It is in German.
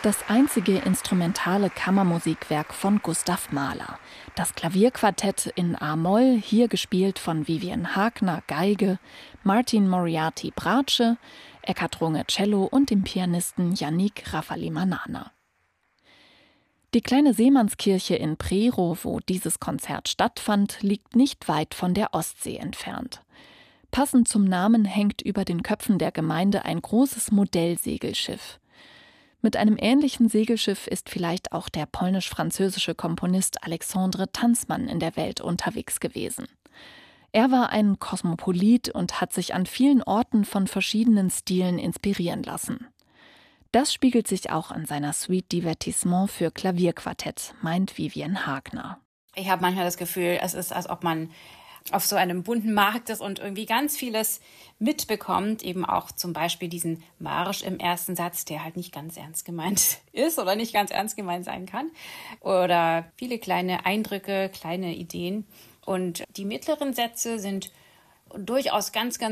Das einzige instrumentale Kammermusikwerk von Gustav Mahler. Das Klavierquartett in a-Moll, hier gespielt von Vivian Hagner, Geige, Martin Moriarty, Bratsche, Eckhard Runge, Cello und dem Pianisten Yannick Raffali-Manana. Die kleine Seemannskirche in Prerow, wo dieses Konzert stattfand, liegt nicht weit von der Ostsee entfernt. Passend zum Namen hängt über den Köpfen der Gemeinde ein großes Modellsegelschiff. Mit einem ähnlichen Segelschiff ist vielleicht auch der polnisch-französische Komponist Alexandre Tanzmann in der Welt unterwegs gewesen. Er war ein Kosmopolit und hat sich an vielen Orten von verschiedenen Stilen inspirieren lassen. Das spiegelt sich auch an seiner Suite Divertissement für Klavierquartett, meint Vivian Hagner. Ich habe manchmal das Gefühl, es ist, als ob man auf so einem bunten Markt ist und irgendwie ganz vieles mitbekommt. Eben auch zum Beispiel diesen Marsch im ersten Satz, der halt nicht ganz ernst gemeint ist oder nicht ganz ernst gemeint sein kann. Oder viele kleine Eindrücke, kleine Ideen. Und die mittleren Sätze sind durchaus ganz